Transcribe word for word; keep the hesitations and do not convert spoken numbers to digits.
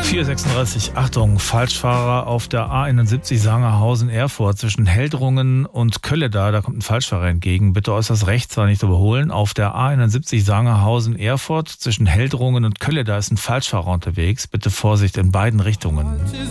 vier Uhr sechsunddreißig, Achtung, Falschfahrer auf der A einundsiebzig Sangerhausen-Erfurt zwischen Heldrungen und Kölleda, da kommt ein Falschfahrer entgegen. Bitte äußerst rechts, war nicht zu überholen. Auf der A einundsiebzig Sangerhausen-Erfurt zwischen Heldrungen und Kölleda ist ein Falschfahrer unterwegs. Bitte Vorsicht in beiden Richtungen.